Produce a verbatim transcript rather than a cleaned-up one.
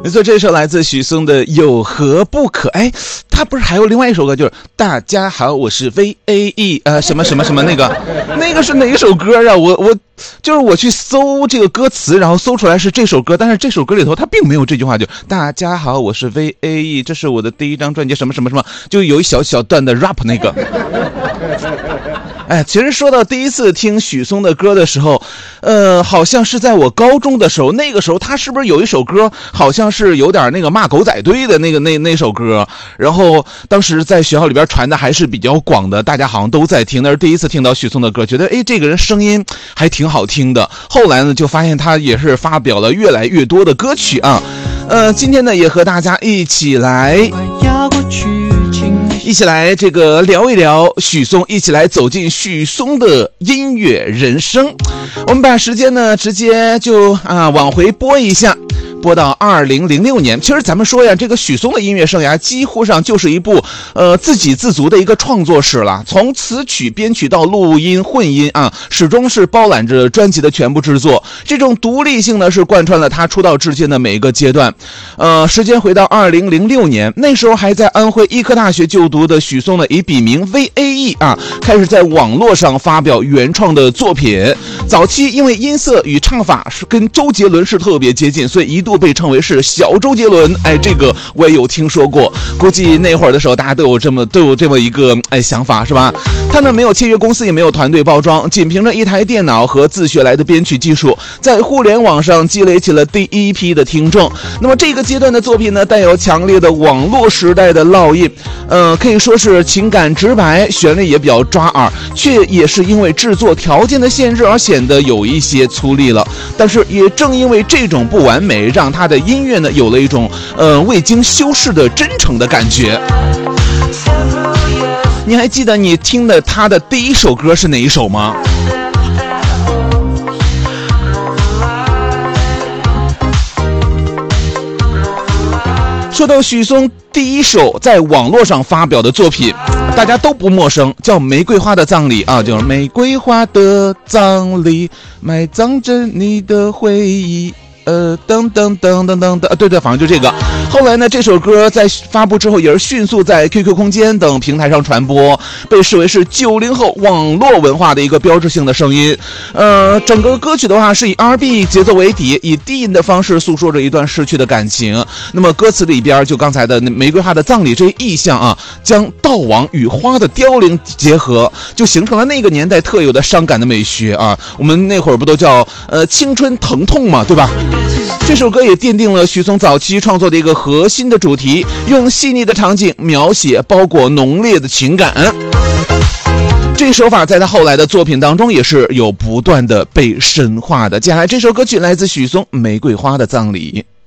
没错，这首来自许嵩的有何不可。哎，他不是还有另外一首歌，就是大家好我是 V A E 呃什么什么什么那个那个是哪一首歌啊？我我就是我去搜这个歌词，然后搜出来是这首歌，但是这首歌里头它并没有这句话，就大家好我是 V A E， 这是我的第一张专辑什么什么什么，就有一小小段的 rap 那个。哎，其实说到第一次听许嵩的歌的时候，呃，好像是在我高中的时候，那个时候他是不是有一首歌，好像是有点那个骂狗仔队的那个那那首歌，然后当时在学校里边传的还是比较广的，大家好像都在听，那是第一次听到许嵩的歌，觉得哎这个人声音还挺好听的。后来呢，就发现他也是发表了越来越多的歌曲啊，呃，今天呢也和大家一起来。一起来这个聊一聊许嵩，一起来走进许嵩的音乐人生。我们把时间呢直接就啊往回拨一下，播到二零零六年。其实咱们说呀，这个许嵩的音乐生涯几乎上就是一部呃自给自足的一个创作史了，从词曲编曲到录音混音啊，始终是包揽着专辑的全部制作。这种独立性呢是贯穿了他出道至今的每一个阶段。呃，时间回到二零零六年，那时候还在安徽医科大学就读的许嵩呢，以笔名 V A E 啊，开始在网络上发表原创的作品。早期因为音色与唱法是跟周杰伦是特别接近，所以一度被称为是小周杰伦。哎，这个我也有听说过，估计那会儿的时候大家都有这么都有这么一个哎想法，是吧？他呢没有签约公司，也没有团队包装，仅凭着一台电脑和自学来的编曲技术，在互联网上积累起了第一批的听众。那么这个阶段的作品呢，带有强烈的网络时代的烙印，呃，可以说是情感直白，旋律也比较抓耳，却也是因为制作条件的限制而显得有一些粗粝了。但是也正因为这种不完美，让他的音乐呢有了一种呃未经修饰的真诚的感觉。你还记得你听的他的第一首歌是哪一首吗？说到许嵩第一首在网络上发表的作品，大家都不陌生，叫《玫瑰花的葬礼》啊，就是玫瑰花的葬礼，埋葬着你的回忆。呃，噔噔噔噔噔噔，啊，对对，反正就这个。后来呢，这首歌在发布之后，也是迅速在 Q Q 空间等平台上传播，被视为是九零后网络文化的一个标志性的声音。呃，整个歌曲的话是以 R and B 节奏为底，以低音的方式诉说着一段逝去的感情。那么歌词里边就刚才的玫瑰花的葬礼这一意象啊，将悼亡与花的凋零结合，就形成了那个年代特有的伤感的美学啊。我们那会儿不都叫呃青春疼痛嘛，对吧？这首歌也奠定了许嵩早期创作的一个核心的主题，用细腻的场景描写包裹浓烈的情感。这手法在他后来的作品当中也是有不断的被深化的。接下来这首歌曲来自许嵩《玫瑰花的葬礼》。